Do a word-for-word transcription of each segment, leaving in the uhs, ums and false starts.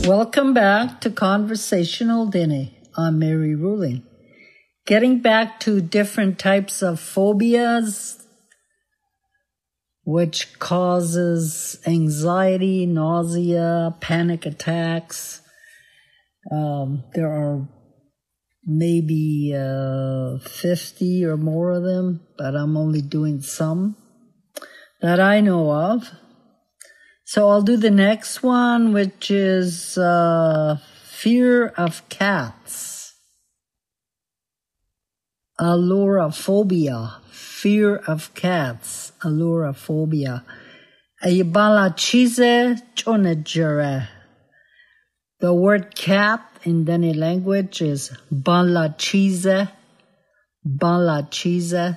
Welcome back to Conversational Dinner. I'm Mary Ruling. Getting back to different types of phobias, which causes anxiety, nausea, panic attacks. Um, there are maybe uh, fifty or more of them, but I'm only doing some that I know of. So I'll do the next one, which is uh, fear of cats. Alloraphobia, fear of cats, alloraphobia. Ayabalachize chonejere. The word cat in Dene language is balachize, balachize.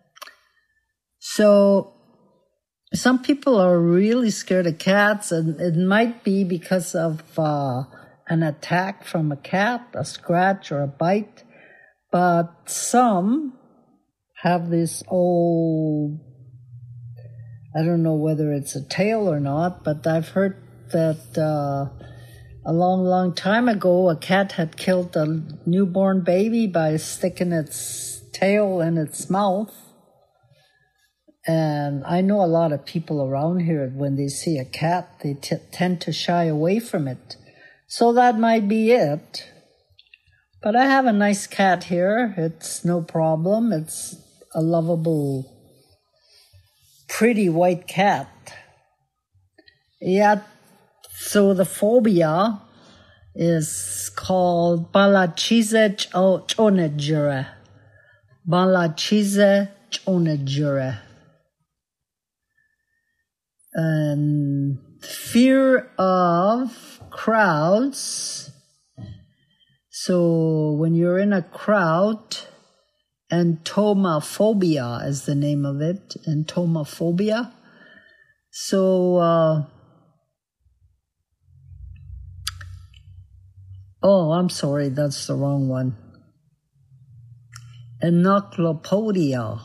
So some people are really scared of cats, and it might be because of uh, an attack from a cat, a scratch or a bite. But some have this old, I don't know whether it's a tale or not, but I've heard that uh, a long, long time ago, a cat had killed a newborn baby by sticking its tail in its mouth. And I know a lot of people around here, when they see a cat, they t- tend to shy away from it. So that might be it. But I have a nice cat here. It's no problem. It's a lovable, pretty white cat. Yeah, so the phobia is called balachize chonejere. Balachize chonejere. And fear of crowds. So when you're in a crowd, entomophobia is the name of it, entomophobia. So, uh, oh, I'm sorry, that's the wrong one. Enoclopodia,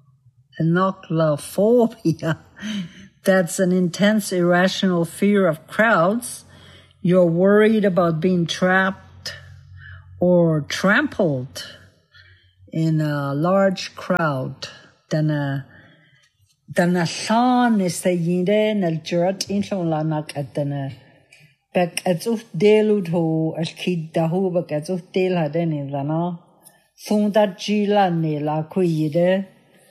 enoclophobia. That's an intense, irrational fear of crowds. You're worried about being trapped or trampled in a large crowd. Dana dana shan is the yinde nal jurat in lanak at dana. Back at uf delud ho as kid dahu back at uf del hadeni lana. Funda jila ne la kuyide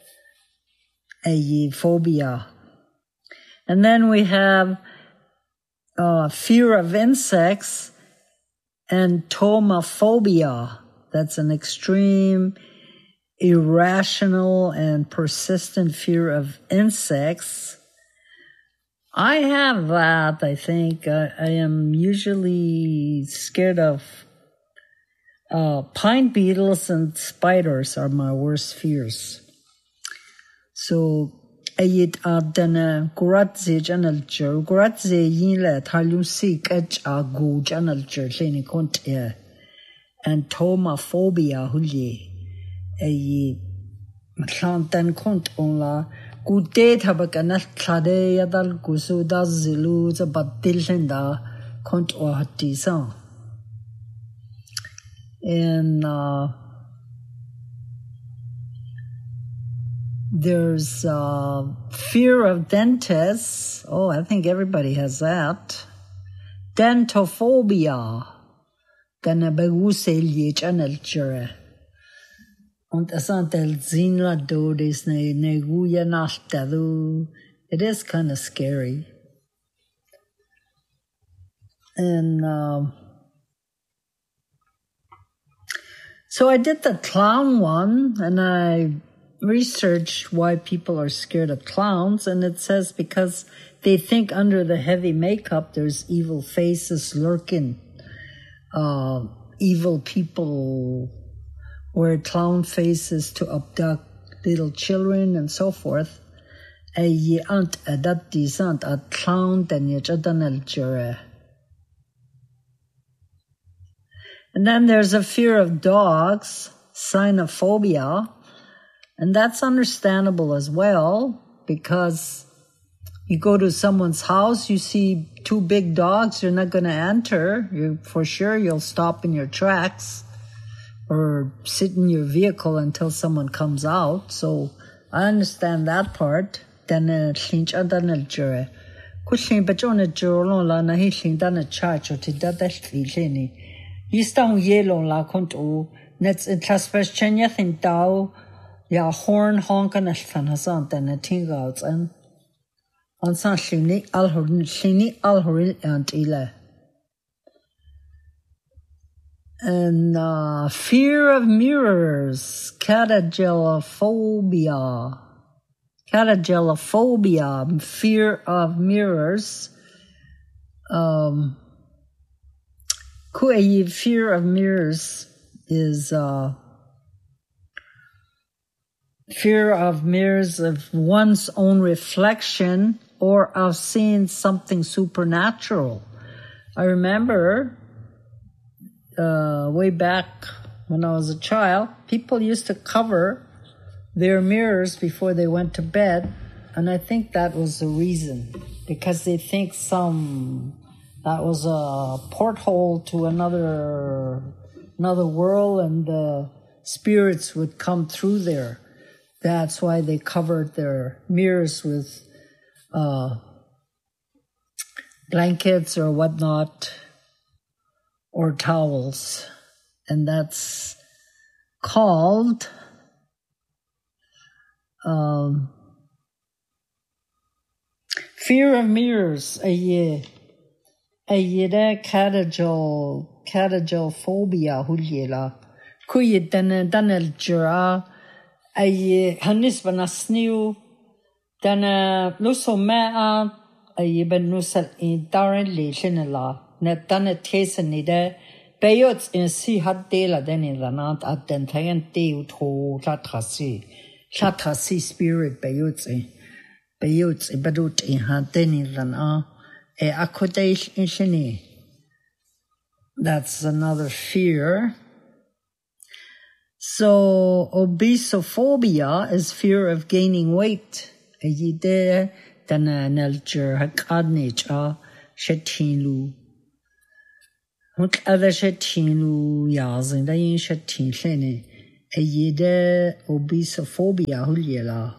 a phobia. And then we have uh, fear of insects and entomophobia. That's an extreme, irrational, and persistent fear of insects. I have that, I think. I, I am usually scared of uh, pine beetles, and spiders are my worst fears. So, ayit adana kuratze channel cher kuratze yin le thalum sik ach agu channel cher leni kont e entomophobia hulye ayi mkhan tan kont onla kude thabakana thade yadal kusu da zilu za batil lenda kont o hatti sa and uh There's uh, fear of dentists. Oh, I think everybody has that. Dentophobia. Dana beguselje chanelchere. Und es antel zinla dodis ne neguya nachtadu. It is kind of scary. And um, so I did the clown one, and I researched why people are scared of clowns, and it says because they think under the heavy makeup there's evil faces lurking, uh, evil people wear clown faces to abduct little children and so forth. And then there's a fear of dogs, cynophobia. And that's understandable as well, because You go to someone's house, you see two big dogs, you're not going to enter. You, for sure, you'll stop in your tracks or sit in your vehicle until someone comes out. So I understand that part. Then uh, chinch adan el jure. Kushin bajon el jure la na hi chin dan a charge or to that ni. Yistang yellow la kontu. Nets in claspers chenya thin dao. Ya horn honk and a fanazant and a tingouts and on san shini alhorin shini alhorin and ile. And uh, fear of mirrors, catagelophobia. Catagelophobia, fear of mirrors. Um, fear of mirrors is uh, fear of mirrors of one's own reflection or of seeing something supernatural. I remember uh, way back when I was a child, people used to cover their mirrors before they went to bed, and I think that was the reason, because they think some that was a porthole to another another world, and the spirits would come through there. That's why they covered their mirrors with uh, blankets or whatnot, or towels, and that's called Um, fear of mirrors. A year, a year catagel, catagelophobia. Huliela, kuye dana danel jura. A year hanis banasniu. Dana luso mea. A year benusal in darren lishinela. Net dana taste nide. Bayots in si had dela deni lanat at dentayan deu to latrasi. Shatasi spirit bayutsi bayutsi baduti hateni lana e accommodation. That's another fear. So obesophobia is fear of gaining weight. A yide dana nelger hakadnicha shetilu. What other shetilu yazin da yin shetin shene. A yede obesophobia huliela.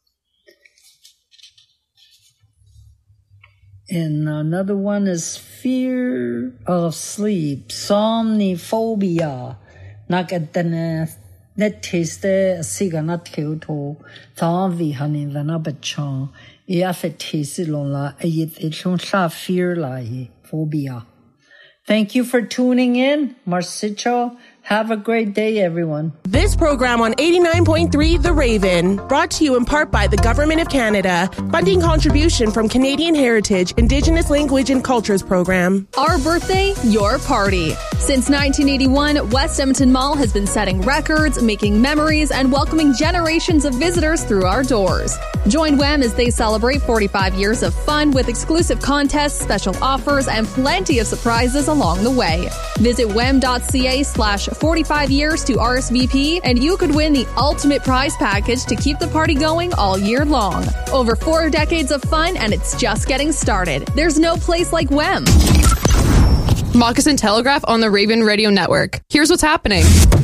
And another one is fear of sleep, somniphobia. Nakatana net taste a cigarette to Tavi honey than up a chong. Eathe tasilonla a yet it shon fear lie phobia. Thank you for tuning in, Marcicho. Have a great day, everyone. This program on eighty-nine point three The Raven, brought to you in part by the Government of Canada, funding contribution from Canadian Heritage, Indigenous Language and Cultures Program. Our birthday, your party. Since nineteen eighty-one, West Edmonton Mall has been setting records, making memories, and welcoming generations of visitors through our doors. Join W E M as they celebrate forty-five years of fun with exclusive contests, special offers, and plenty of surprises along the way. Visit wem.ca slash 45 years to R S V P, and you could win the ultimate prize package to keep the party going all year long. Over four decades of fun, and it's just getting started. There's no place like W E M. Moccasin Telegraph on the Raven Radio Network. Here's what's happening.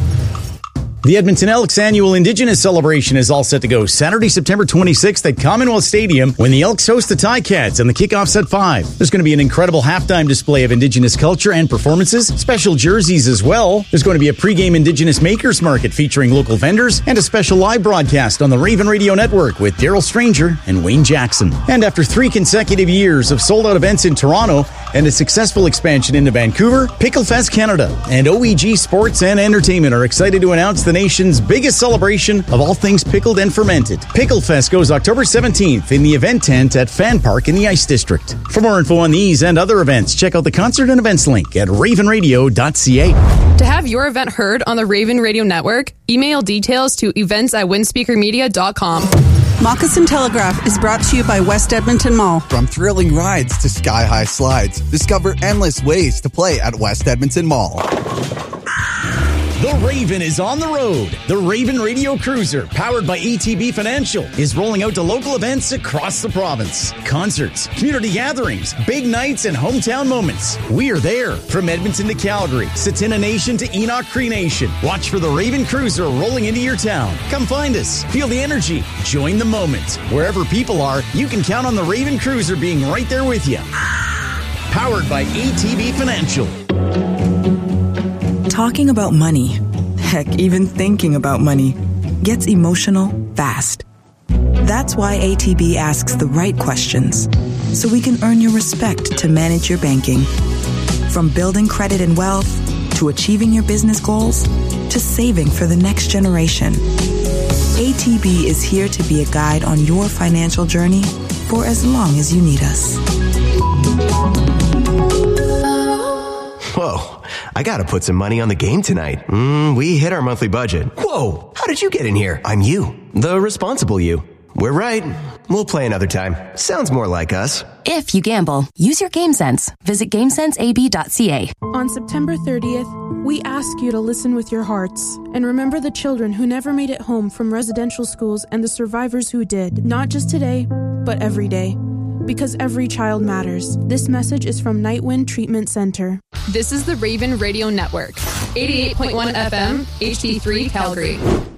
The Edmonton Elks annual Indigenous celebration is all set to go Saturday, September twenty-sixth at Commonwealth Stadium when the Elks host the Ticats and the kickoff's at five. There's going to be an incredible halftime display of Indigenous culture and performances, special jerseys as well. There's going to be a pregame Indigenous Makers Market featuring local vendors and a special live broadcast on the Raven Radio Network with Daryl Stranger and Wayne Jackson. And after three consecutive years of sold-out events in Toronto and a successful expansion into Vancouver, Picklefest Canada and O E G Sports and Entertainment are excited to announce the nation's biggest celebration of all things pickled and fermented. Picklefest goes October seventeenth in the event tent at Fan Park in the Ice District. For more info on these and other events, check out the concert and events link at raven radio dot c a. To have your event heard on the Raven Radio Network, email details to events at windspeaker media dot com. Moccasin Telegraph is brought to you by West Edmonton Mall. From thrilling rides to sky-high slides, discover endless ways to play at West Edmonton Mall. The Raven is on the road. The Raven Radio Cruiser, powered by A T B Financial, is rolling out to local events across the province. Concerts, community gatherings, big nights, and hometown moments. We are there. From Edmonton to Calgary, Tsuut'ina Nation to Enoch Cree Nation. Watch for the Raven Cruiser rolling into your town. Come find us. Feel the energy. Join the moment. Wherever people are, you can count on the Raven Cruiser being right there with you. Powered by A T B Financial. Talking about money, heck, even thinking about money, gets emotional fast. That's why A T B asks the right questions, so we can earn your respect to manage your banking. From building credit and wealth, to achieving your business goals, to saving for the next generation. A T B is here to be a guide on your financial journey for as long as you need us. Whoa, I gotta put some money on the game tonight. Mm, we hit our monthly budget. Whoa, how did you get in here? I'm you, the responsible you. We're right. We'll play another time. Sounds more like us. If you gamble, use your GameSense. Visit gamesense a b dot c a. On September thirtieth, we ask you to listen with your hearts and remember the children who never made it home from residential schools and the survivors who did. Not just today, but every day. Because every child matters. This message is from Nightwind Treatment Center. This is the Raven Radio Network. eighty-eight point one F M, H D three Calgary.